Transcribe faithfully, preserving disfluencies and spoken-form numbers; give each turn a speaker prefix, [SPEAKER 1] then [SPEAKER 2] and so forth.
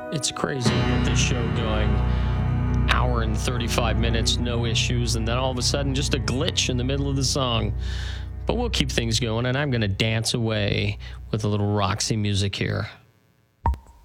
[SPEAKER 1] It's crazy to get this show going. Hour and thirty-five minutes, no issues, and then all of a sudden just a glitch in the middle of the song. But we'll keep things going, and I'm going to dance away with a little Roxy music here.